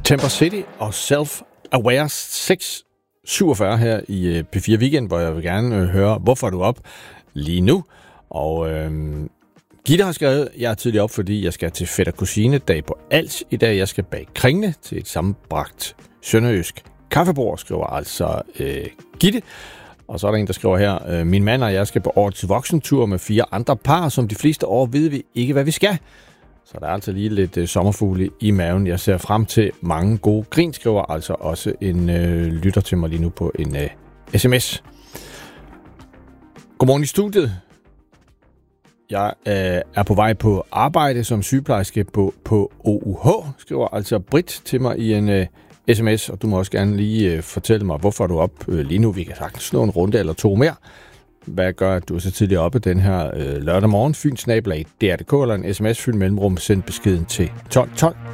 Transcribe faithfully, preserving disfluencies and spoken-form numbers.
Temper City og Self-Aware seks syvogfyrre her i P fire Weekend, hvor jeg vil gerne øh, høre, hvorfor er du op lige nu? Og øh, Gitte har skrevet, jeg er tidligere op, fordi jeg skal til fætter kusine dag på Als i dag. Jeg skal bage kringle til et sammenbragt sønderjysk kaffebord, skriver altså øh, Gitte. Og så er der en, der skriver her, øh, min mand og jeg skal på årets voksentur med fire andre par, som de fleste år ved vi ikke, hvad vi skal. Så der er altså lige lidt øh, sommerfugle i maven. Jeg ser frem til mange gode grin, skriver altså også en øh, lytter til mig lige nu på en øh, sms. Godmorgen i studiet. Jeg øh, er på vej på arbejde som sygeplejerske på, på O U H, skriver altså Britt til mig i en øh, sms, og du må også gerne lige øh, fortælle mig, hvorfor du er op øh, lige nu. Vi kan sagtens slå en runde eller to mere. Hvad gør, at du er så tidligere oppe den her øh, lørdag morgen? Fyn snabel-a D R punktum d k eller en sms, fyld mellemrum, send beskeden til tolv tolv.